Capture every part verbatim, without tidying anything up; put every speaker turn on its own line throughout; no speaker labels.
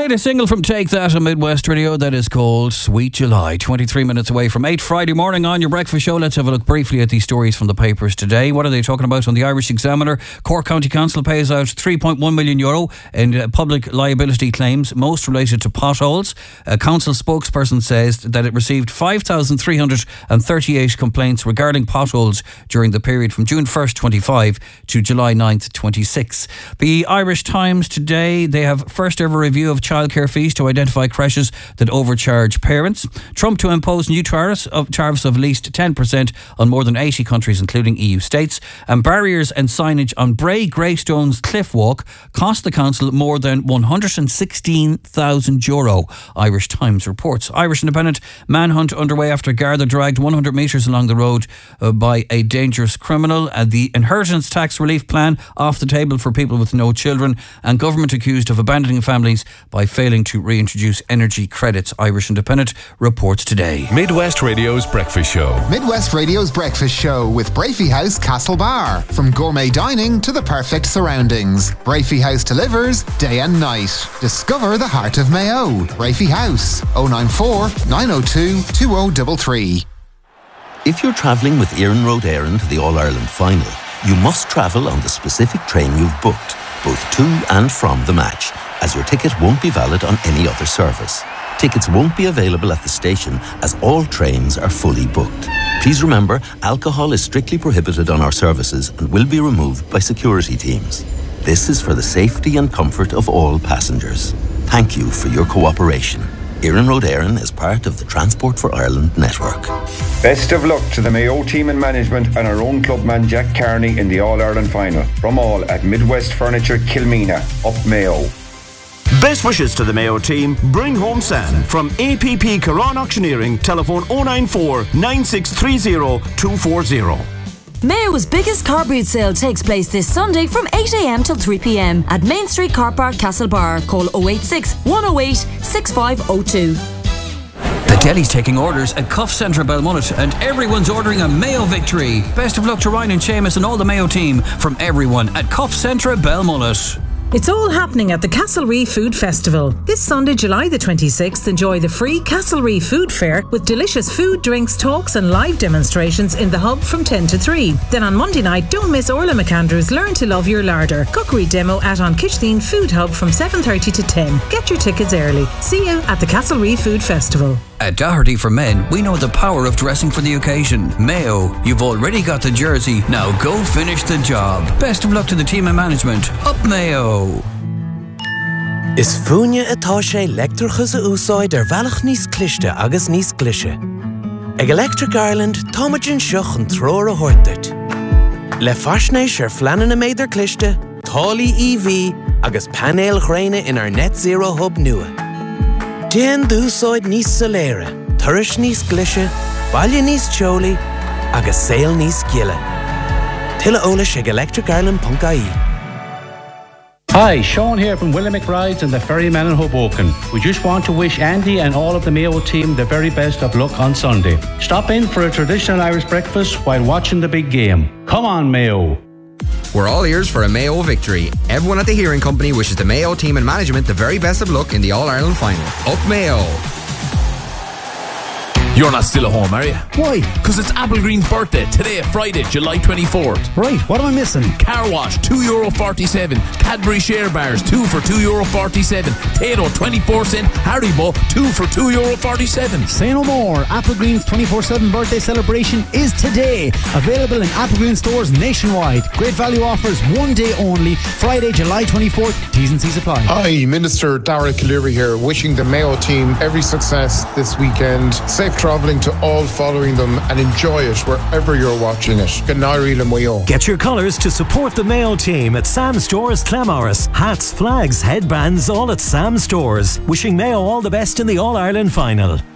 latest single from Take That on Midwest Radio, that is called Sweet July. twenty-three minutes away from eight Friday morning on your breakfast show. Let's have a look briefly at these stories from the papers today. What are they talking about on the Irish Examiner? Cork County Council pays out three point one million euro in uh, public liability claims, most related to potholes. A council spokesperson says that it received five thousand three hundred thirty-eight complaints regarding potholes during the period from June first, twenty-five to July ninth, twenty-six. The Irish Times today, they have first ever review of childcare fees to identify creches that overcharge parents. Trump to impose new tariffs of tariffs of at least ten percent on more than eighty countries, including E U states. And barriers and signage on Bray Greystones Cliff Walk cost the council more than one hundred sixteen thousand euro, Irish Times reports. Irish Independent: manhunt underway after Garda dragged one hundred metres along the road uh, by a dangerous criminal. And the inheritance tax relief plan off the table for people with no children. And government accused of abandoning families by failing to reintroduce energy credits, Irish Independent reports today.
Midwest Radio's Breakfast Show.
Midwest Radio's Breakfast Show with Brafey House Castlebar. From gourmet dining to the perfect surroundings, Brafey House delivers day and night. Discover the heart of Mayo. Brafey House, oh nine four, nine oh two, two oh three three.
If you're travelling with Éireann Road Éireann to the All-Ireland final, you must travel on the specific train you've booked, both to and from the match, as your ticket won't be valid on any other service. Tickets won't be available at the station as all trains are fully booked. Please remember, alcohol is strictly prohibited on our services and will be removed by security teams. This is for the safety and comfort of all passengers. Thank you for your cooperation. Éireann Road Éireann is part of the Transport for Ireland network.
Best of luck to the Mayo team and management and our own clubman Jack Carney in the All-Ireland final. From all at Midwest Furniture Kilmina, up Mayo.
Best wishes to the Mayo team. Bring home Sam. From A P P Caron Auctioneering, telephone oh nine four, nine six three oh, two four oh.
Mayo's biggest car boot sale takes place this Sunday from eight a m till three p m at Main Street Car Park, Castlebar. Call oh eight six, one oh eight, six five oh two.
The deli's taking orders at Cuff Centre Belmullet, and everyone's ordering a Mayo victory. Best of luck to Ryan and Seamus and all the Mayo team from everyone at Cuff Centre Belmullet.
It's all happening at the Castlereagh Food Festival. This Sunday, July the twenty-sixth, enjoy the free Castlereagh Food Fair with delicious food, drinks, talks and live demonstrations in the hub from ten to three. Then on Monday night, don't miss Orla McAndrews' Learn to Love Your Larder cookery demo at An Kitchleen Food Hub from seven thirty to ten. Get your tickets early. See you at the Castlereagh Food Festival.
At Doherty for Men, we know the power of dressing for the occasion. Mayo, you've already got the jersey, now go finish the job. Best of luck to the team and management. Up Mayo!
Is fúine atá sé leictreachas a úsáid ar bhealach níos cliste agus níos glise. Ag Electric Ireland, táimeann seach an tróir a thuirteart. Le faisnéis ar fleanan a méidir cliste, tálaí E V agus panéal ghréine in our net zero hub nua. Déan dúsáid níos soléire, tuiris níos glise, baile níos teolaí, agus saol níos giile. Tuilleadh eolais ag electric ireland dot I E.
Hi, Sean here from Williamick Rides and the Ferryman in Hoboken. We just want to wish Andy and all of the Mayo team the very best of luck on Sunday. Stop in for a traditional Irish breakfast while watching the big game. Come on, Mayo.
We're all ears for a Mayo victory. Everyone at the Hearing Company wishes the Mayo team and management the very best of luck in the All-Ireland final. Up Mayo!
You're not still at home, are you? Why? Because it's Applegreen's birthday today, Friday, July twenty-fourth.
Right, what am I missing?
Car wash, two euro forty-seven. Cadbury share bars, two for two euro forty-seven. Tato, twenty-four cent. Haribo, two for two euro forty-seven.
Say no more. Applegreen's twenty-four seven birthday celebration is today. Available in Applegreen stores nationwide. Great value offers, one day only. Friday, July twenty-fourth. T's and C's apply.
Hi, Minister Dara Cleary here, wishing the Mayo team every success this weekend. Safe travelling to all following them and enjoy it wherever you're watching it.
Get your colours to support the Mayo team at Sam Stores Clamorris. Hats, flags, headbands, all at Sam Stores. Wishing Mayo all the best in the All-Ireland final.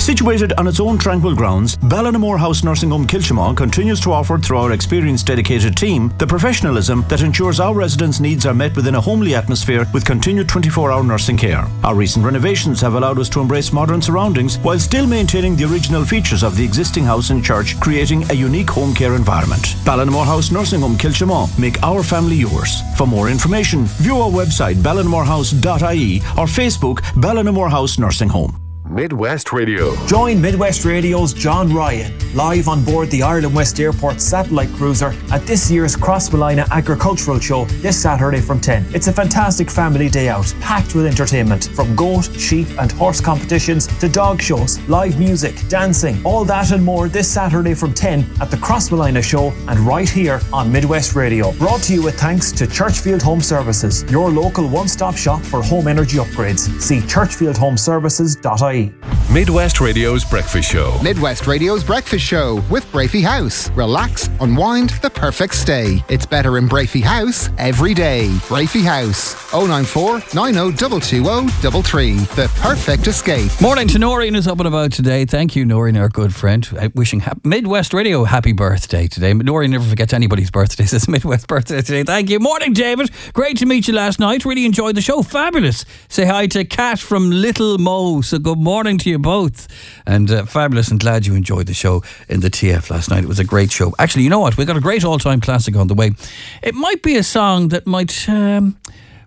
Situated on its own tranquil grounds, Ballinamore House Nursing Home Kilchimau continues to offer, through our experienced dedicated team, the professionalism that ensures our residents' needs are met within a homely atmosphere with continued twenty-four hour nursing care. Our recent renovations have allowed us to embrace modern surroundings while still maintaining the original features of the existing house and church, creating a unique home care environment. Ballinamore House Nursing Home Kilchimau. Make our family yours. For more information, view our website ballinamore house dot I E or Facebook Ballinamore House Nursing Home.
Midwest Radio.
Join Midwest Radio's John Ryan live on board the Ireland West Airport satellite cruiser at this year's Crossmolina Agricultural Show this Saturday from ten. It's a fantastic family day out, packed with entertainment, from goat, sheep and horse competitions to dog shows, live music, dancing, all that and more this Saturday from ten at the Crossmolina Show and right here on Midwest Radio. Brought to you with thanks to Churchfield Home Services, your local one-stop shop for home energy upgrades. See churchfield home services dot I E.
Midwest Radio's Breakfast Show.
Midwest Radio's Breakfast Show with Brafey House. Relax, unwind, the perfect stay. It's better in Brafey House every day. Brafey House. oh nine four, nine oh two two oh three three. The perfect escape.
Morning to Noreen is up and about today. Thank you, Noreen, our good friend. Uh, wishing ha- Midwest Radio happy birthday today. Noreen never forgets anybody's birthday. It's Midwest birthday today. Thank you. Morning, David. Great to meet you last night. Really enjoyed the show. Fabulous. Say hi to Kat from Little Mo. So good morning to you both. And uh, fabulous, and glad you enjoyed the show in the T F last night. It was a great show. Actually, you know what? We got a great all-time classic on the way. It might be a song that might... Um,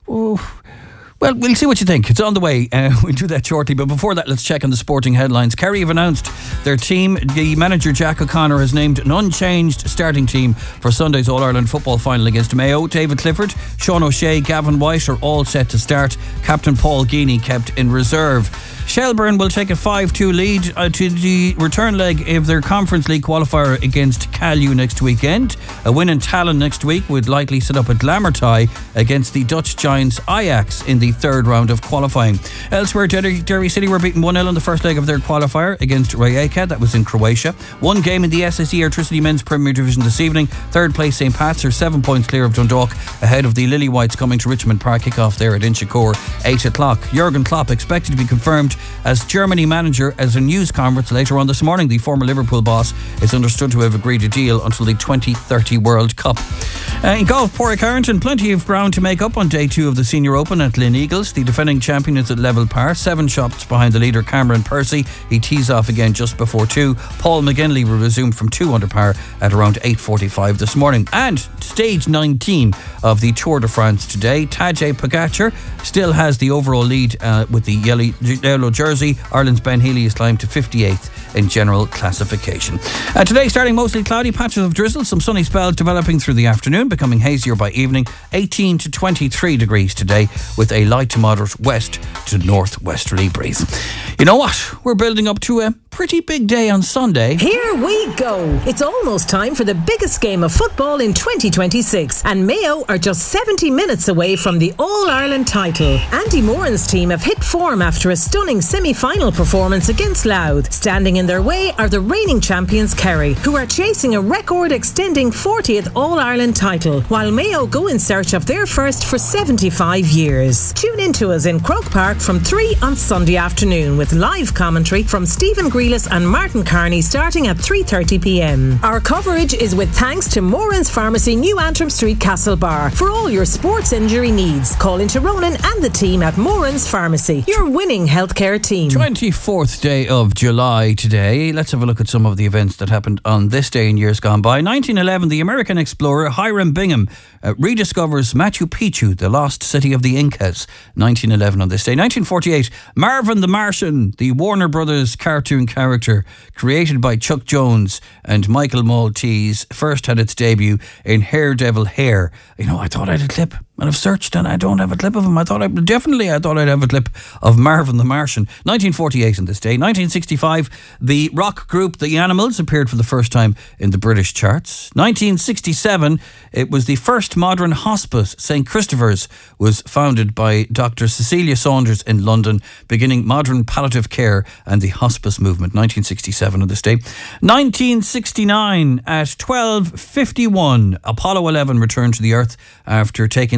oh, well, we'll see what you think. It's on the way. Uh, we'll do that shortly. But before that, let's check on the sporting headlines. Kerry have announced their team. The manager, Jack O'Connor, has named an unchanged starting team for Sunday's All-Ireland football final against Mayo. David Clifford, Sean O'Shea, Gavin White are all set to start. Captain Paul Geaney kept in reserve. Shelburne will take a five two lead uh, to the return leg of their Conference League qualifier against Calyu next weekend. A win in Tallinn next week would likely set up a glamour tie against the Dutch giants Ajax in the third round of qualifying. Elsewhere, Derry, Derry City were beaten one nil in the first leg of their qualifier against Rijeka. That was in Croatia. One game in the S S E Electricity Men's Premier Division this evening. Third place Saint Pat's are seven points clear of Dundalk, ahead of the Lily Whites coming to Richmond Park. Kick-off there at Inchicore, eight o'clock. Jurgen Klopp expected to be confirmed as Germany manager as a news conference later on this morning. The former Liverpool boss is understood to have agreed a deal until the twenty thirty World Cup. Uh, in golf, Pádraig Harrington, plenty of ground to make up on day two of the Senior Open at Lynn Eagles. The defending champion is at level par, seven shots behind the leader Cameron Percy. He tees off again just before two. Paul McGinley will resume from two under par at around eight forty-five this morning. And stage nineteen of the Tour de France today. Tadej Pogacar still has the overall lead uh, with the yellow, yellow jersey. Ireland's Ben Healy has climbed to fifty-eighth in general classification. Uh, today starting mostly cloudy, patches of drizzle, some sunny spells developing through the afternoon, becoming hazier by evening. eighteen to twenty-three degrees today with a light to moderate west to northwesterly breeze. You know what? We're building up to a pretty big day on Sunday.
Here we go. It's almost time for the biggest game of football in twenty twenty-six, and Mayo are just seventy minutes away from the All-Ireland title. Andy Moran's team have hit form after a stunning semi-final performance against Louth. Standing in their way are the reigning champions Kerry, who are chasing a record-extending fortieth All-Ireland title, while Mayo go in search of their first for seventy-five years. Tune in to us in Croke Park from three on Sunday afternoon with live commentary from Stephen Grealis and Martin Carney starting at three thirty p m. Our coverage is with thanks to Moran's Pharmacy, New Antrim Street, Castlebar. For all your sports injury needs, call into Ronan and the team at Moran's Pharmacy, your winning healthcare team.
twenty-fourth day of July today. Let's have a look at some of the events that happened on this day in years gone by. nineteen eleven, the American explorer Hiram Bingham uh, rediscovers Machu Picchu, the lost city of the Incas. nineteen eleven on this day. nineteen forty-eight, Marvin the Martian, the Warner Brothers cartoon character created by Chuck Jones and Michael Maltese, first had its debut in Haredevil Hair. You know, I thought I had a clip, and I've searched and I don't have a clip of him. I thought I definitely I thought I'd have a clip of Marvin the Martian. nineteen forty-eight on this day. nineteen sixty-five, the rock group The Animals appeared for the first time in the British charts. nineteen sixty-seven, it was the first modern hospice. Saint Christopher's was founded by Doctor Cecilia Saunders in London, beginning modern palliative care and the hospice movement. nineteen sixty-seven on this day. nineteen sixty-nine, at twelve fifty-one, Apollo eleven returned to the Earth after taking the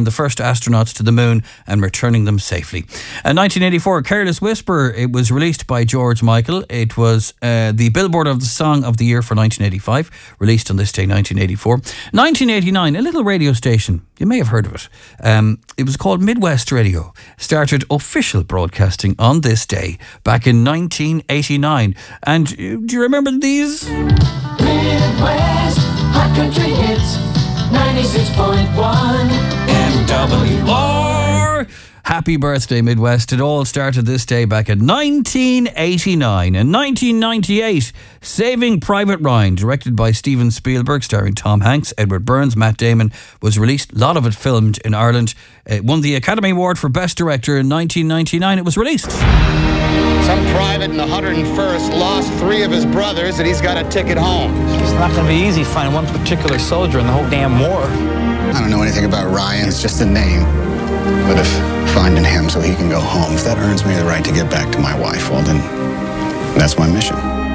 the first astronauts to the moon and returning them safely. In nineteen eighty-four, Careless Whisper, it was released by George Michael. It was uh, the Billboard of the Song of the Year for nineteen eighty-five, released on this day, nineteen eighty-four. nineteen eighty-nine, a little radio station, you may have heard of it. Um, it was called Midwest Radio. Started official broadcasting on this day back in nineteen eighty-nine. And uh, do you remember these?
Midwest Hot Country Hits ninety-six point one M W R.
Happy birthday, Midwest. It all started this day back in nineteen eighty-nine. In nineteen ninety-eight, Saving Private Ryan, directed by Steven Spielberg, starring Tom Hanks, Edward Burns, Matt Damon, was released. A lot of it filmed in Ireland. It won the Academy Award for Best Director in nineteen ninety-nine. It was released.
Some private in the one hundred first lost three of his brothers and he's got a ticket home.
It's not going to be easy finding one particular soldier in the whole damn war.
I don't know anything about Ryan. It's just a name. But if finding him so he can go home, if that earns me the right to get back to my wife, well then, that's my mission.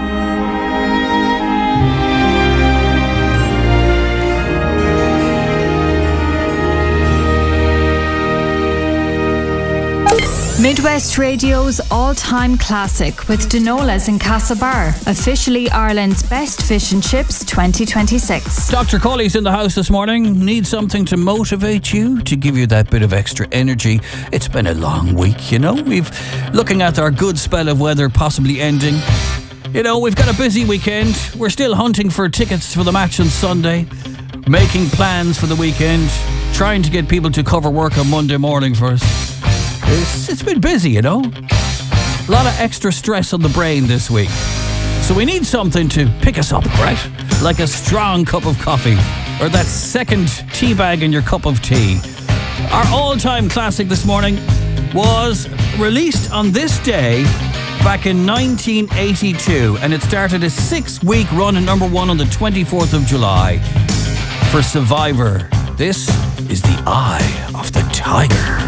Midwest Radio's all-time classic with Dinolas in Castlebar, officially Ireland's best fish and chips twenty twenty-six.
Doctor Colley's in the house this morning. Need something to motivate you, to give you that bit of extra energy. It's been a long week, you know. We've looking at our good spell of weather possibly ending. You know, we've got a busy weekend. We're still hunting for tickets for the match on Sunday, making plans for the weekend, trying to get people to cover work on Monday morning for us. It's, it's been busy, you know. A lot of extra stress on the brain this week. So we need something to pick us up, right? Like a strong cup of coffee or that second tea bag in your cup of tea. Our all-time classic this morning was released on this day back in nineteen eighty-two, and it started a six-week run at number one on the twenty-fourth of July for Survivor. This is The Eye of the Tiger.